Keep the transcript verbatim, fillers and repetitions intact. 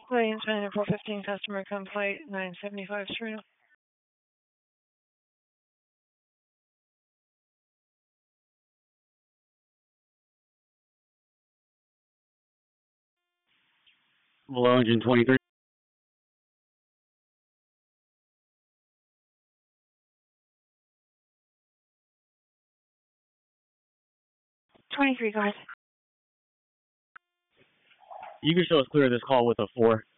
Williams Center four fifteen, customer complaint nine seventy-five Serena. Below engine twenty-three. twenty-three, guys. You can show us clear of this call with a four.